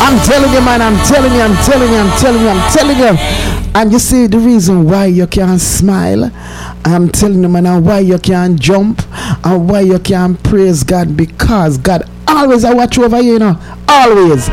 I'm telling you, man, I'm telling you. And you see the reason why you can't smile, I'm telling you, man, and why you can't jump, and why you can't praise God, because God always I watch over you, you know. Always.